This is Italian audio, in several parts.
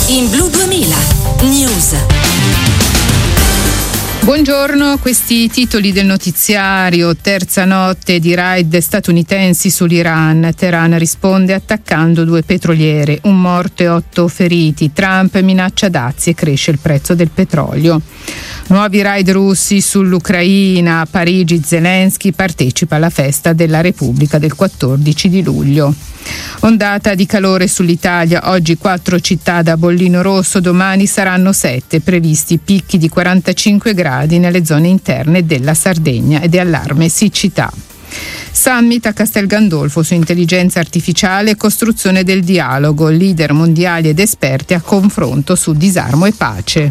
In Blu 2000 News. Buongiorno, questi i titoli del notiziario. Terza notte di raid statunitensi sull'Iran. Teheran risponde attaccando 2 petroliere, 1 morto e 8 feriti. Trump minaccia dazi e cresce il prezzo del petrolio. Nuovi raid russi sull'Ucraina. A Parigi Zelensky partecipa alla festa della Repubblica del 14 di luglio. Ondata di calore sull'Italia, oggi 4 città da bollino rosso, domani saranno 7, previsti picchi di 45 gradi nelle zone interne della Sardegna ed è allarme siccità. Summit a Castel Gandolfo su intelligenza artificiale e costruzione del dialogo, leader mondiali ed esperti a confronto su disarmo e pace.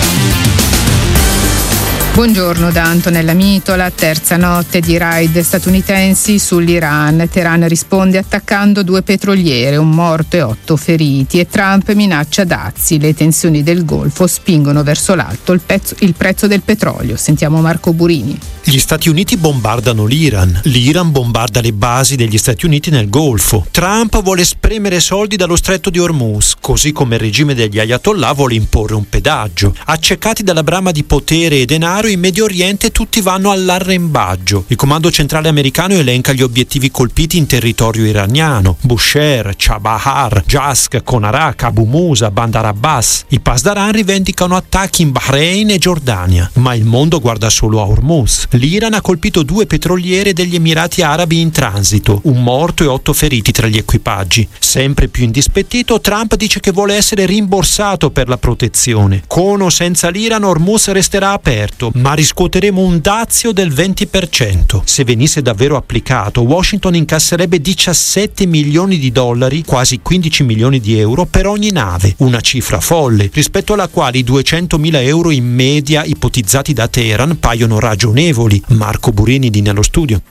Buongiorno da Antonella Mitola. Terza notte di raid statunitensi sull'Iran. Teheran risponde attaccando 2 petroliere, 1 morto e 8 feriti e Trump minaccia dazi. Le tensioni del Golfo spingono verso l'alto il prezzo del petrolio. Sentiamo Marco Burini. Gli Stati Uniti bombardano l'Iran bombarda le basi degli Stati Uniti nel Golfo. Trump vuole spremere soldi dallo stretto di Hormuz, così come il regime degli Ayatollah vuole imporre un pedaggio. Accecati dalla brama di potere e denaro, in Medio Oriente tutti vanno all'arrembaggio. Il comando centrale americano elenca gli obiettivi colpiti in territorio iraniano: Bushehr, Chabahar, Jask, Konarak, Abu Musa, Bandar Abbas. I Pasdaran rivendicano attacchi in Bahrain e Giordania, ma il mondo guarda solo a Hormuz. L'Iran ha colpito 2 petroliere degli Emirati Arabi in transito, 1 morto e 8 feriti tra gli equipaggi. Sempre più indispettito, Trump dice che vuole essere rimborsato per la protezione. Con o senza l'Iran, Hormuz resterà aperto, ma riscuoteremo un dazio del 20%. Se venisse davvero applicato, Washington incasserebbe 17 milioni di dollari, quasi 15 milioni di euro, per ogni nave, una cifra folle, rispetto alla quale i 200.000 euro in media ipotizzati da Teheran paiono ragionevoli. Marco Burini di Nello Studio.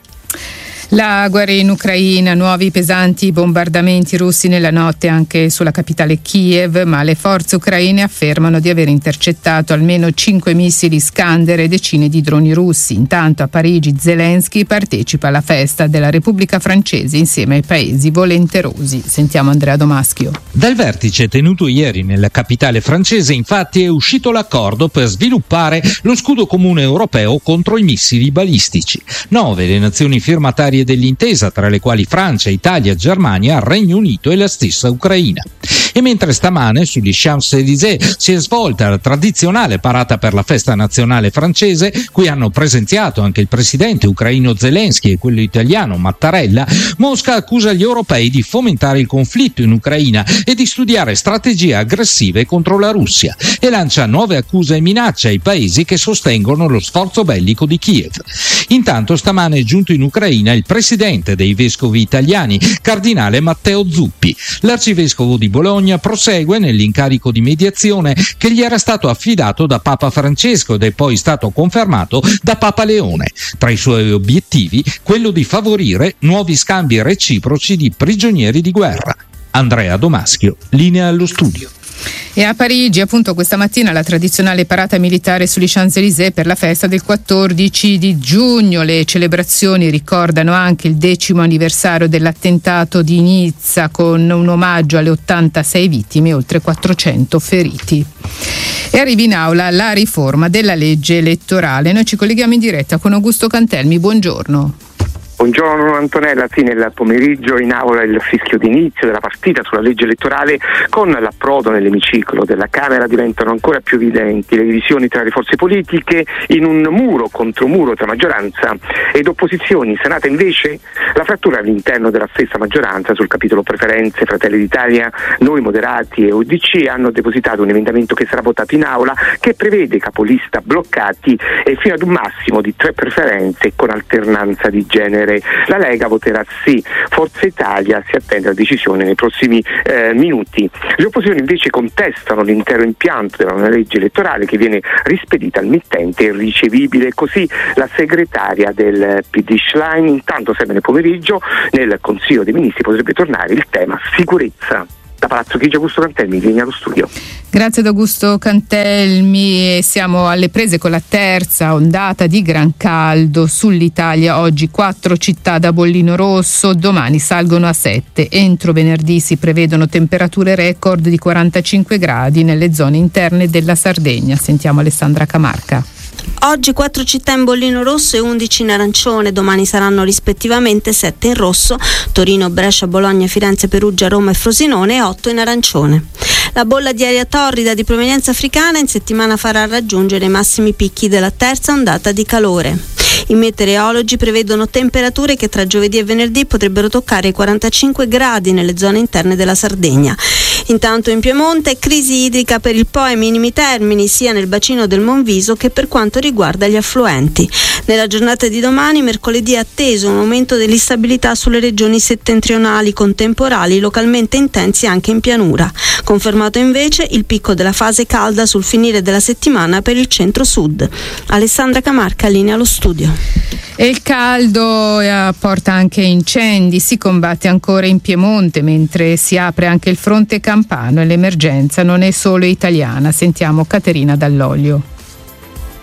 La guerra in Ucraina, nuovi pesanti bombardamenti russi nella notte anche sulla capitale Kiev, ma le forze ucraine affermano di aver intercettato almeno 5 missili Iskander e decine di droni russi. Intanto a Parigi Zelensky partecipa alla festa della Repubblica Francese insieme ai paesi volenterosi. Sentiamo Andrea Domaschio. Dal vertice tenuto ieri nella capitale francese, infatti, è uscito l'accordo per sviluppare lo scudo comune europeo contro i missili balistici. 9 le nazioni firmatarie dell'intesa, tra le quali Francia, Italia, Germania, Regno Unito e la stessa Ucraina. E mentre stamane sugli Champs-Élysées si è svolta la tradizionale parata per la festa nazionale francese, cui hanno presenziato anche il presidente ucraino Zelensky e quello italiano Mattarella, Mosca accusa gli europei di fomentare il conflitto in Ucraina e di studiare strategie aggressive contro la Russia e lancia nuove accuse e minacce ai paesi che sostengono lo sforzo bellico di Kiev. Intanto stamane è giunto in Ucraina il presidente dei vescovi italiani, cardinale Matteo Zuppi. L'arcivescovo di Bologna prosegue nell'incarico di mediazione che gli era stato affidato da Papa Francesco ed è poi stato confermato da Papa Leone. Tra i suoi obiettivi, quello di favorire nuovi scambi reciproci di prigionieri di guerra. Andrea Domaschio, linea allo studio. E a Parigi, appunto, questa mattina la tradizionale parata militare sugli Champs-Élysées per la festa del 14 di giugno. Le celebrazioni ricordano anche il 10° anniversario dell'attentato di Nizza, con un omaggio alle 86 vittime e oltre 400 feriti. E arriva in aula la riforma della legge elettorale. Noi ci colleghiamo in diretta con Augusto Cantelmi. Buongiorno. Buongiorno Antonella, sì, nel pomeriggio in aula il fischio d'inizio della partita sulla legge elettorale. Con l'approdo nell'emiciclo della Camera diventano ancora più evidenti le divisioni tra le forze politiche in un muro contro muro tra maggioranza ed opposizioni. In Senato invece la frattura all'interno della stessa maggioranza sul capitolo preferenze. Fratelli d'Italia, Noi Moderati e UDC hanno depositato un emendamento che sarà votato in aula che prevede capolista bloccati e fino ad un massimo di 3 preferenze con alternanza di genere. La Lega voterà sì, Forza Italia si attende alla decisione nei prossimi minuti. Le opposizioni invece contestano l'intero impianto della nuova legge elettorale che viene rispedita al mittente irricevibile. Così la segretaria del PD Schlein. Intanto sempre nel pomeriggio nel Consiglio dei Ministri potrebbe tornare il tema sicurezza. Da Palazzo Chigi, Augusto Cantelmi, linea allo studio. Grazie ad Augusto Cantelmi. Siamo alle prese con la terza ondata di gran caldo sull'Italia. Oggi 4 città da bollino rosso, domani salgono a 7. Entro venerdì si prevedono temperature record di 45 gradi nelle zone interne della Sardegna. Sentiamo Alessandra Camarca. Oggi 4 città in bollino rosso e 11 in arancione, domani saranno rispettivamente 7 in rosso, Torino, Brescia, Bologna, Firenze, Perugia, Roma e Frosinone, e 8 in arancione. La bolla di aria torrida di provenienza africana in settimana farà raggiungere i massimi picchi della terza ondata di calore. I meteorologi prevedono temperature che tra giovedì e venerdì potrebbero toccare i 45 gradi nelle zone interne della Sardegna. Intanto in Piemonte crisi idrica per il Po ai minimi termini sia nel bacino del Monviso che per quanto riguarda gli affluenti. Nella giornata di domani, mercoledì, è atteso un aumento dell'instabilità sulle regioni settentrionali con temporali localmente intensi anche in pianura. Confermato invece il picco della fase calda sul finire della settimana per il centro-sud. Alessandra Camarca, linea allo studio. E il caldo porta anche incendi, si combatte ancora in Piemonte mentre si apre anche il fronte campano e l'emergenza non è solo italiana. Sentiamo Caterina Dall'Olio.